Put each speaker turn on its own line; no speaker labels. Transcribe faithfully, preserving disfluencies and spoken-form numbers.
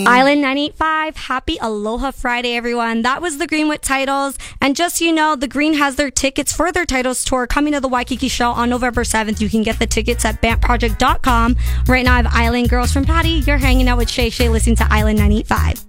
Island nine eight five, happy Aloha Friday, everyone. That was the Green with Titles. And just so you know, the Green has their tickets for their Titles tour coming to the Waikiki show on November seventh. You can get the tickets at bant project dot com. Right now, I have Island Girls from Patty. You're hanging out with Shay Shay listening to Island nine eight five.